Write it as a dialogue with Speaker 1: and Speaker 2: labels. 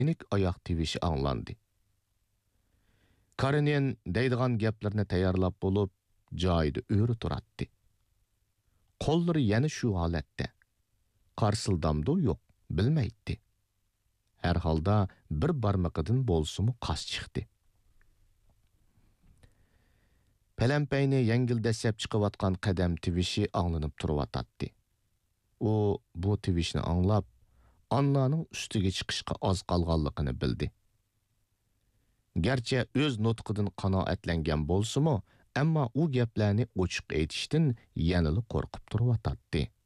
Speaker 1: inik oyoq tivishi anglandi. Karenin deydigan gaplarni tayyorlab bo'lib, joyida o'ri turatdi. Qo'llari yana shu holatda. Qarsildamdı yo'q, bilmaydi. Her halda bir barmaqıdan bolsumu qas chiqdi. Pələmpəyni yengil dəsəb çıxıvatqan qədəm tivişi anlanıb turuvatatdı. O, bu tivişni anlap, Annanın üstüge chiqishqa az qalğanlığını bildi. Gerçi öz nutqidan qanoatlangan bolsumu, ammo u gaplarni ochiq aytishdan yanılı qo'rqib turuvatatdi.